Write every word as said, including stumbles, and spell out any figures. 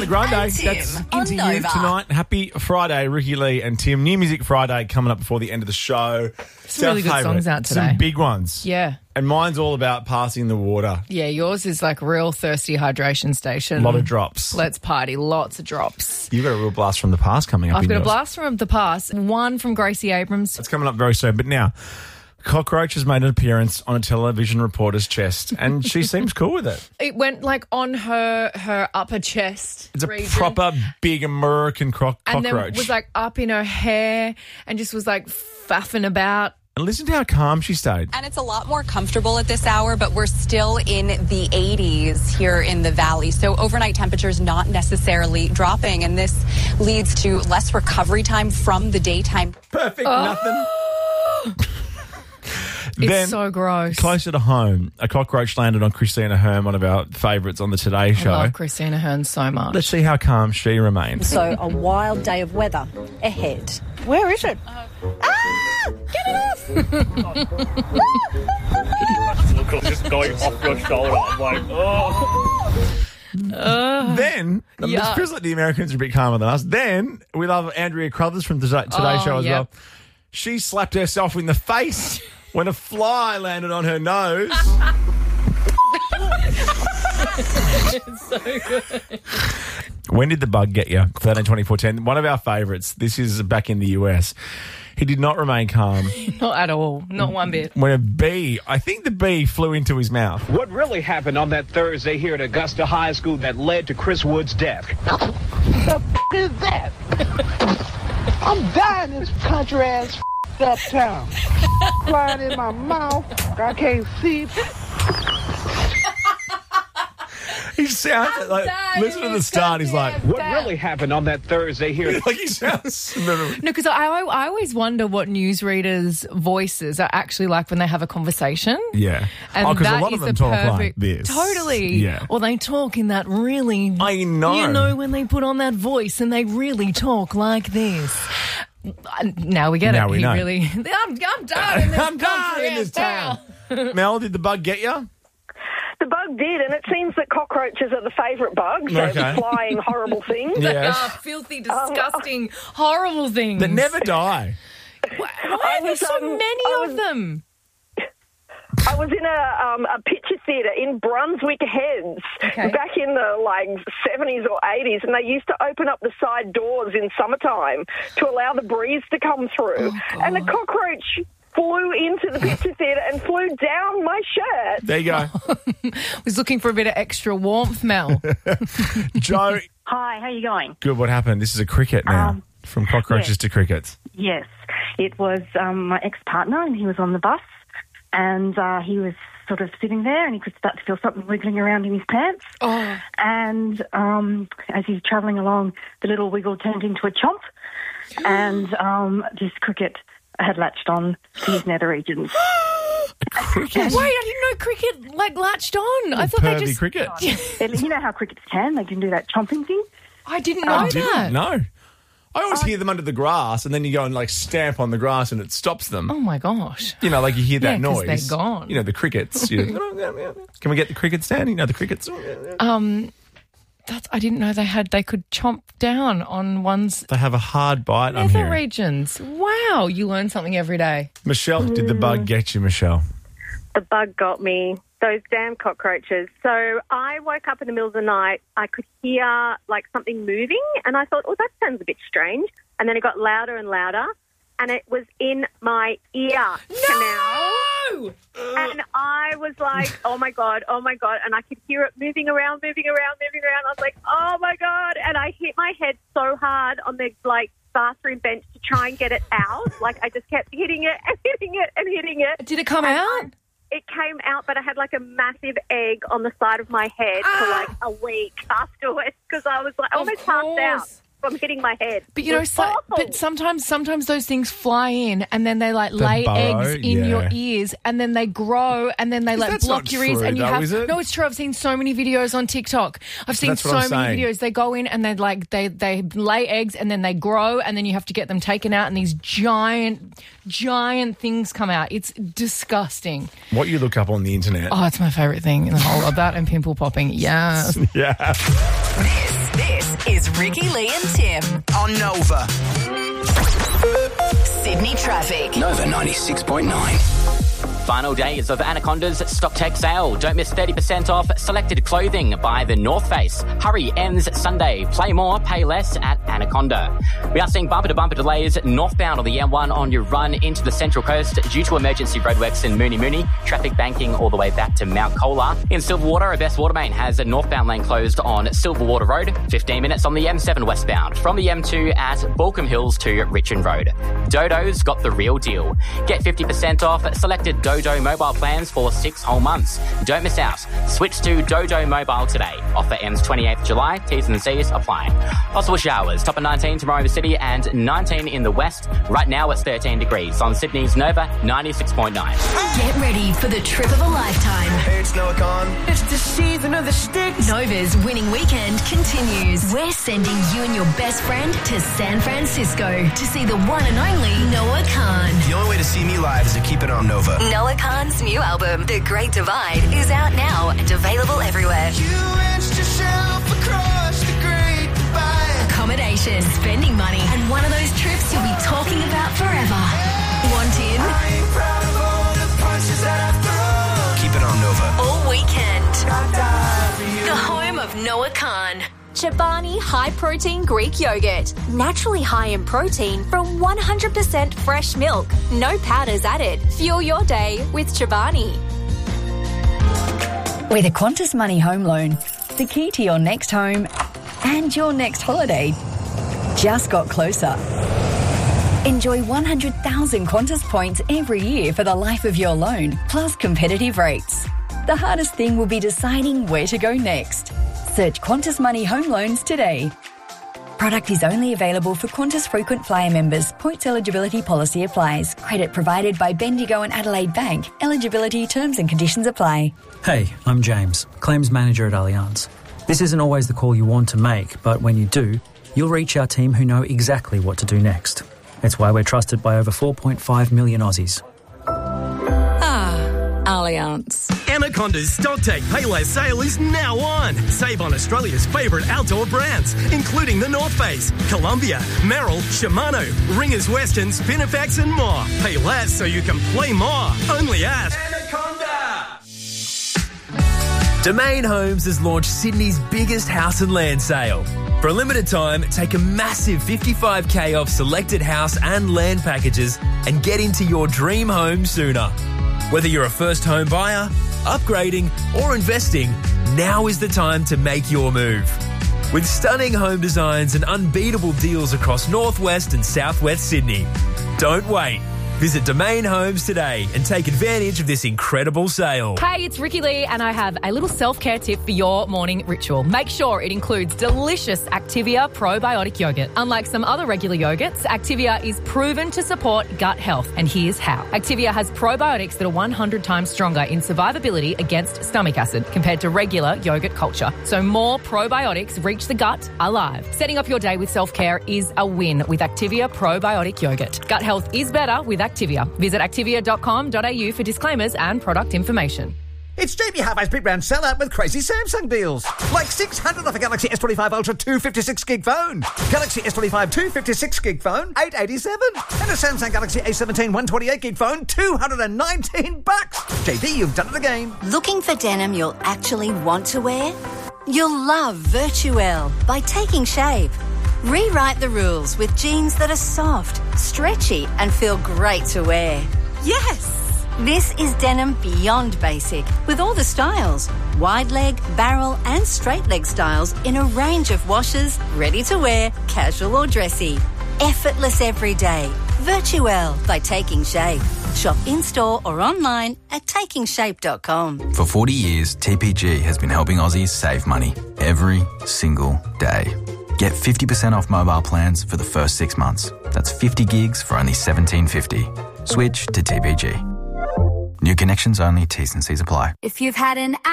Ariana Grande. And Tim That's on into you Nova. tonight. Happy Friday, Ricky Lee and Tim. New Music Friday coming up before the end of the show. Some really good songs out today. Some big ones. Yeah. And mine's all about passing the water. Yeah, yours is like real thirsty hydration station. A lot of drops. Let's party. Lots of drops. You've got a real blast from the past coming up. I've in got a yours. blast from the past. One from Gracie Abrams. It's coming up very soon. But now, Cockroach has made an appearance on a television reporter's chest, and she seems cool with it. It went like on her her upper chest. It's a region. proper big American cro- And cockroach. then was like up in her hair and just was like faffing about. And listen to how calm she stayed. And it's a lot more comfortable at this hour, but we're still in the eighties here in the valley. So overnight temperatures not necessarily dropping, and this leads to less recovery time from the daytime. Perfect, Oh. nothing. It's Then, so gross. closer to home, a cockroach landed on Christina Hearn, one of our favourites on the Today Show. I love Christina Hearn so much. Let's see how calm she remains. So a wild day of weather ahead. Where is it? Ah! Get it off! Just going off your shoulder. I'm like, oh. Then, yuck. it feels like the Americans are a bit calmer than us. Then, we love Andrea Crothers from the Today Today Oh, Show as yep. well. She slapped herself in the face when a fly landed on her nose. It's so good. When did the bug get you? thirteen twenty fourteen. One of our favourites. This is back in the U S. He did not remain calm Not at all. Not one bit. when a bee, I think the bee flew into his mouth. What really happened on that Thursday here at Augusta High School that led to Chris Wood's death? The f- is that? I'm dying in this country ass f- up town. Flying in my mouth. I can't see. He sounds like, dying listen to in the this start. He's like, goddamn- What really happened on that Thursday here? like he sounds. No, because I, I I always wonder what newsreaders' voices are actually like when they have a conversation. Yeah. And Oh, 'cause a that lot of is them the talk like perfect, this. Totally. Yeah. Or they talk in that really. I know. You know when they put on that voice and they really talk like this. Uh, Now we get Now it. we he know. really. I'm, I'm done in this I'm done country in this town. Mel, did the bug get you? The bug did, and it seems that cockroaches are the favourite bugs. Okay. They're flying horrible things. Yes. Ah, filthy, disgusting, horrible things. That never die. Why, why are there was, so um, many I of was- them? I was in a um, a picture theatre in Brunswick Heads Okay. back in the like seventies or eighties, and they used to open up the side doors in summertime to allow the breeze to come through. Oh, and the cockroach flew into the picture theatre and flew down my shirt. There you go. Was looking for a bit of extra warmth, Mel. Joe, Hi, how you going? good, what happened? This is a cricket now. Um, From cockroaches yeah. to crickets. Yes, it was um, my ex-partner, and he was on the bus, and uh, he was sort of sitting there, and he could start to feel something wiggling around in his pants. Oh. And um, as he's travelling along, the little wiggle turned into a chomp, and um, this cricket had latched on to his nether regions. Cricket? Wait, I didn't know cricket like latched on. I thought they Pervy just. cricket. You know how crickets can? They can do that chomping thing. I didn't know I that. didn't know. I always hear them under the grass, and then you go and like stamp on the grass, and it stops them. Oh my gosh. You know, like you hear that Yeah, 'cause noise. they're gone. You know, the crickets. You know, can we get the crickets down? You know, the crickets. Um, that's I didn't know they had. They could chomp down on one's They have a hard bite. I'm nether hearing. regions. Wow, you learn something every day. Michelle, did the bug get you, Michelle? The bug got me. Those damn cockroaches. So I woke up in the middle of the night. I could hear like something moving, and I thought, oh, that sounds a bit strange. And then it got louder and louder, and it was in my ear canal. No! And I was like, oh, my God, oh, my God. And I could hear it moving around, moving around, moving around. I was like, oh, my God. And I hit my head so hard on the, like, bathroom bench to try and get it out. Like, I just kept hitting it and hitting it and hitting it. Did it come And out? I- It came out, but I had like a massive egg on the side of my head for like a week afterwards because I was like I Of almost passed out course. from hitting my head. But you It know, was so, awful. but sometimes, sometimes those things fly in, and then they like They lay burrow, eggs in yeah. your ears, and then they grow, and then they like That's block not your ears, true, and you though, have is it? no. It's true. I've seen so many videos on TikTok. I've seen That's so what I'm many saying. videos. They go in and they like they they lay eggs, and then they grow, and then you have to get them taken out, and these giant, giant things come out. It's disgusting. What you look up on the internet. Oh, it's my favorite thing in the whole of that and pimple popping. Yes. Yeah. This, this Here's Ricky, Lee and Tim. On Nova. Sydney traffic. Nova ninety-six point nine. Final days of Anaconda's Stock Tech sale. Don't miss thirty percent off selected clothing by The North Face. Hurry ends Sunday. Play more, pay less at Anaconda. We are seeing bumper-to-bumper delays northbound on the M one on your run into the Central Coast due to emergency roadworks in Mooney Mooney. Traffic banking all the way back to Mount Colah. In Silverwater, a Best Water Main has a northbound lane closed on Silverwater Road. fifteen minutes on the M seven westbound. From the M two at Balcombe Hills to Richmond Road. Dodo's got the real deal. Get fifty percent off selected Dodo mobile plans for six whole months. Don't miss out. Switch to Dodo Mobile today. Offer ends twenty-eighth of July. T's and C's apply. Possible showers. Top of nineteen tomorrow in the city and nineteen in the west. Right now it's thirteen degrees on Sydney's Nova ninety-six point nine. Get ready for the trip of a lifetime. Hey, it's Noah Khan. It's the season of the sticks. Nova's winning weekend continues. We're sending you and your best friend to San Francisco to see the one and only Noah Khan. The only way to see me live is to keep it on Nova. Noah Khan's new album, The Great Divide, is out now and available everywhere. You wedged yourself across the great divide. Accommodation, spending money, and one of those trips you'll be talking about forever. Want in? I ain't proud of all the punches that I've thrown. Keep it on Nova. All weekend. I die for you. The home of Noah Khan. Chobani High Protein Greek Yogurt. Naturally high in protein from one hundred percent fresh milk. No powders added. Fuel your day with Chobani. With a Qantas Money home loan, the key to your next home and your next holiday just got closer. Enjoy one hundred thousand Qantas points every year for the life of your loan, plus competitive rates. The hardest thing will be deciding where to go next. Search Qantas Money Home Loans today. Product is only available for Qantas Frequent Flyer members. Points eligibility policy applies. Credit provided by Bendigo and Adelaide Bank. Eligibility terms and conditions apply. Hey, I'm James, Claims Manager at Allianz. This isn't always the call you want to make, but when you do, you'll reach our team who know exactly what to do next. It's why we're trusted by over four point five million Aussies. Allianz. Anaconda's Stock Take Payless sale is now on. Save on Australia's favourite outdoor brands, including the North Face, Columbia, Merrill, Shimano, Ringers Western, Spinifex and more. Pay less so you can play more. Only at Anaconda. Domain Homes has launched Sydney's biggest house and land sale. For a limited time, take a massive fifty-five K off selected house and land packages and get into your dream home sooner. Whether you're a first home buyer, upgrading or investing, now is the time to make your move. With stunning home designs and unbeatable deals across northwest and southwest Sydney. Don't wait. Visit Domain Homes today and take advantage of this incredible sale. Hey, it's Ricky Lee and I have a little self-care tip for your morning ritual. Make sure it includes delicious Activia probiotic yogurt. Unlike some other regular yogurts, Activia is proven to support gut health. And here's how. Activia has probiotics that are one hundred times stronger in survivability against stomach acid compared to regular yogurt culture. So more probiotics reach the gut alive. Setting up your day with self-care is a win with Activia probiotic yogurt. Gut health is better with Activia. Visit activia dot com dot a u for disclaimers and product information. It's J B Hi-Fi's Big Brand sellout with crazy Samsung deals. Like six hundred off a Galaxy S twenty-five Ultra two fifty-six gig phone. Galaxy S twenty-five two fifty-six gig phone, eight eighty-seven. And a Samsung Galaxy A seventeen one twenty-eight gig phone, two hundred nineteen bucks. J B, you've done it again. Looking for denim you'll actually want to wear? You'll love Virtuelle by Taking Shape. Rewrite the rules with jeans that are soft, stretchy, and feel great to wear. Yes! This is denim beyond basic, with all the styles. Wide leg, barrel, and straight leg styles in a range of washes, ready to wear, casual or dressy. Effortless every day. Virtuelle by Taking Shape. Shop in-store or online at taking shape dot com. For forty years, T P G has been helping Aussies save money every single day. Get fifty percent off mobile plans for the first six months. That's fifty gigs for only seventeen fifty. Switch to T P G. New connections only, T's and C's apply. If you've had an